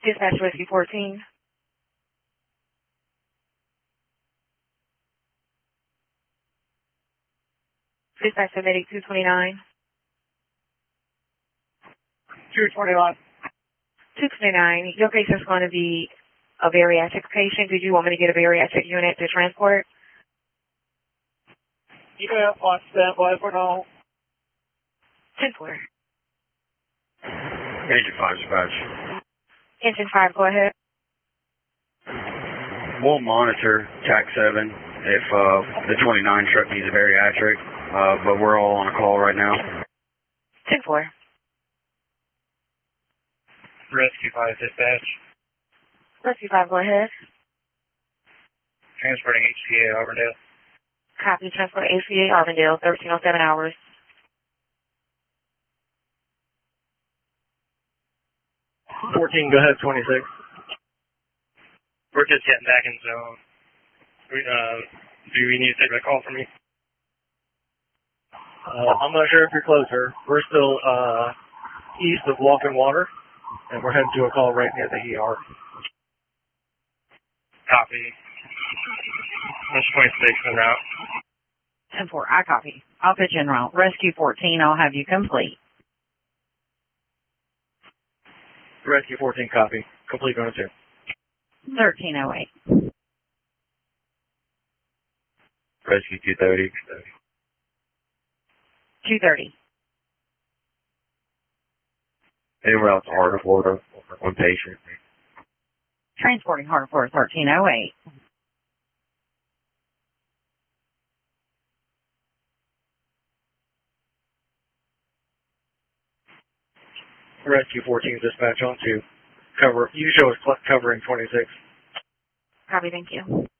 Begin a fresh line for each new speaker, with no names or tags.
Dispatch Whiskey 14. Dispatch to Medic 229.
229.
229. Your case is going to be a bariatric patient. Did you want me to get a bariatric unit to transport?
Yeah, on standby for now.
10-4.
Engine 5 dispatch.
Engine 5, go ahead.
We'll monitor TAC 7 if the 29 truck needs a bariatric, but we're all on a call right now.
10-4.
Rescue 5 dispatch.
Rescue 5, go ahead.
Transporting HCA Auburndale.
Copy. Transport ACA Auburndale, 1307 hours.
Go ahead, 26. We're just getting back in zone. Do we need to take a call from you? I'm not sure if you're closer. We're still east of Walking Water, and we're heading to a call right near the ER. Copy. That's 26 en route.
10-4, I copy. I'll put you en route. Rescue 14, I'll have you complete.
Rescue 14, copy. Complete going to
1308.
Rescue 230.
230.
En route to Heart of Florida. One patient.
Transporting Heart of Florida, 1308.
Rescue 14 dispatch on to cover. You show us covering 26.
Copy, thank you.